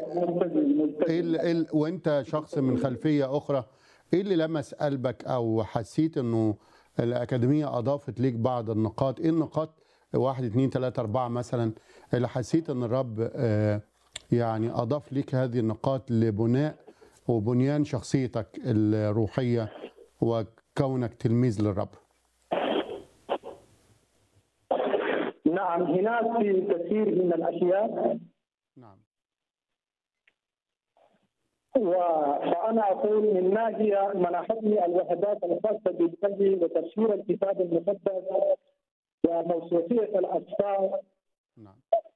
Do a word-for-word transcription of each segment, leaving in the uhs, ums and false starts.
ايه اللي إيه اللي- وانت شخص من خلفيه اخرى، ايه اللي لمس قلبك او حسيت انه الاكاديميه اضافت ليك بعض النقاط؟ ايه النقاط واحد اتنين تلاته اربعه مثلا اللي حسيت ان الرب آه، يعني اضاف ليك هذه النقاط لبناء وبنيان شخصيتك الروحيه وكونك تلميذ للرب؟ نعم، هناك في كثير من الاشياء، نعم. فانا اقول من ناحيه منحتني الوحدات الخاصه بالفقه وتفسير الكتاب المقدس وموثوقيه الاطفال، نعم.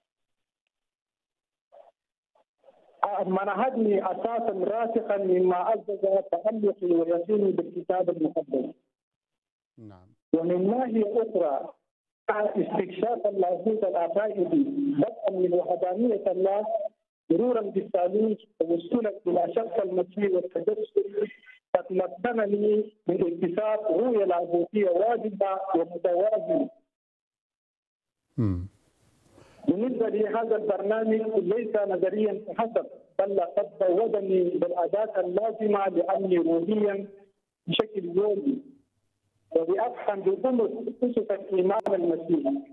منحتني اساسا راسخا مما عزز تألقي ويقيني بالكتاب المقدس. نعم. ومن ناحيه اخرى استكشاف اللاهوت العقائدي بدءا من وحدانيه الله مرورا بالثالوث ووصولا الى شخص المسيح والتجسد، فتمكنني من اكتساب رؤيه لاهوتيه واجبه ومتوازنه. امم بالنسبه لي هذا البرنامج ليس نظريا فحسب، بل قد زودني بالاداه اللازمه لاني روحيا بشكل يومي وبافهم بضمن اسس الايمان المسيحي.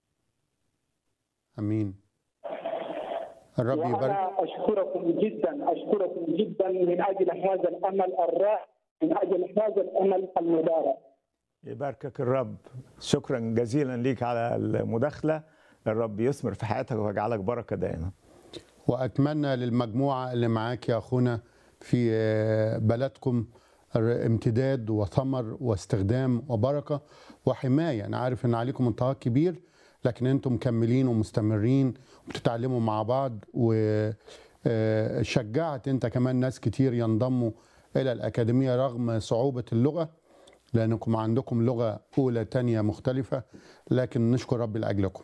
امين. الرب يبارك. وأنا أشكركم جدا أشكركم جدا من أجل هذا الأمل الرائع، من أجل هذا الأمل المبارك. يباركك الرب. شكرا جزيلا ليك على المداخلة. الرب يثمر في حياتك ويجعلك بركة دائما. وأتمنى للمجموعة اللي معاك يا أخونا في بلدكم امتداد وثمر واستخدام وبركة وحماية. أنا عارف أن عليكم انتهاك كبير، لكن أنتم مكملين ومستمرين وبتتعلموا مع بعض، وشجعت أنت كمان ناس كتير ينضموا إلى الأكاديمية رغم صعوبة اللغة، لأنكم عندكم لغة أولى تانية مختلفة، لكن نشكر رب لأجلكم.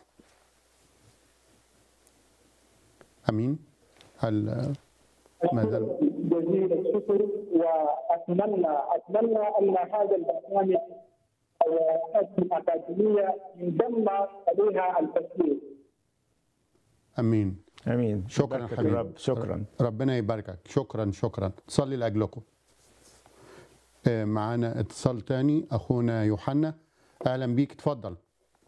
أمين. هل ماذا؟ جزيل الشكر، وأتمنى أتمنى أن هذا البرنامج أو هذه الأكاديمية ينضم إليها الكثير. أمين. امين. شكرا حبيبي. رب. شكرا. ربنا يباركك. شكرا شكرا. صلي لاجلكم. معانا اتصال تاني، اخونا يوحنا. اهلا بيك، اتفضل.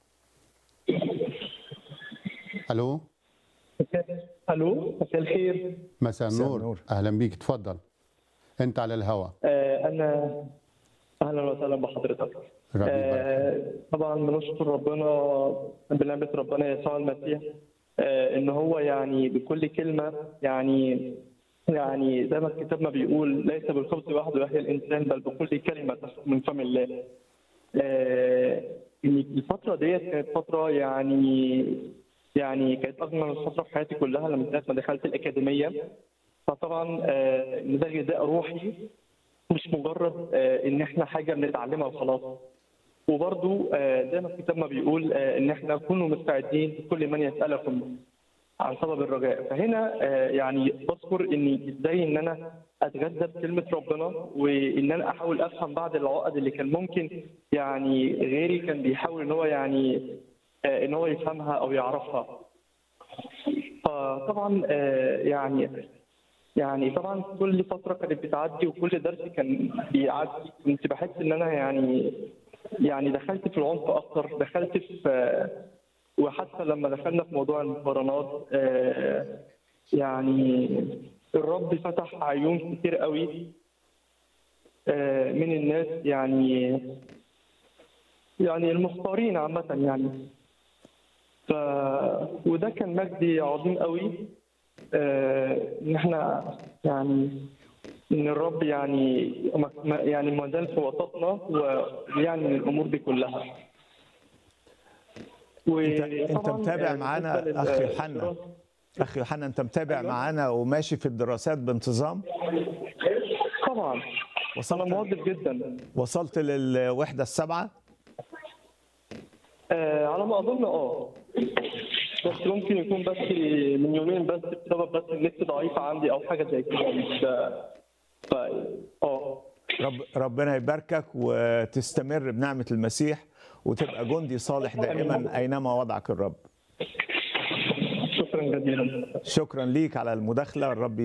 الو. الو، مساء الخير. مساء النور. اهلا بيك، اتفضل. انت على الهواء. آه انا اهلا وسهلا بحضرتك. آه طبعا بنشكر ربنا بنعمه ربنا يسوع المسيح، آه ان هو يعني بكل كلمه، يعني يعني زي ما الكتاب ما بيقول ليس بالخبز وحده يحيى الانسان بل بكل كلمه تخرج من فم الله. آه الفتره ديت كانت فتره يعني يعني كانت اجمل فتره في حياتي كلها لما ساعه ما دخلت الاكاديميه. فطبعا آه ان ده غذاء روحي، مش مجرد آه ان احنا حاجه بنتعلمها وخلاص. وبرده آه زي ما الكتاب ما بيقول آه ان احنا كونوا مستعدين لكل من يسالكم عن سبب الرجاء. فهنا آه يعني بذكر اني ازاي ان انا اتغذى بكلمه ربنا، وان انا احاول افهم بعض العقد اللي كان ممكن يعني غيري كان بيحاول ان هو يعني آه ان هو يفهمها او يعرفها. فطبعا آه يعني يعني طبعا كل فتره كانت بتعدي وكل درس كان بيعدي كنت بحس ان انا يعني يعني دخلت في العمق اكتر، دخلت في، وحتى لما دخلنا في موضوع المقارنات آه يعني الرب فتح عيون كتير قوي آه من الناس، يعني يعني المختارين عامه يعني. ف وده كان مجد عظيم قوي آه ان احنا يعني ان الرب يعني يعني ما زال في وسطنا ويعني الامور دي كلها. انت انت متابع معانا اخ يوحنا؟ اخ يوحنا انت متابع أيوة. معانا وماشي في الدراسات بانتظام؟ طبعا. وصلت انا مواظب جدا. وصلت للوحده السابعه؟ آه على ما اظن اه بس ممكن يكون بس من يومين بس بسبب بس النت ضعيفه عندي او حاجه زي كده. مش ف اه رب ربنا يباركك وتستمر بنعمه المسيح وتبقى جندي صالح دائما اينما وضعك الرب. شكرا جزيلا. شكرا ليك على المداخله. الرب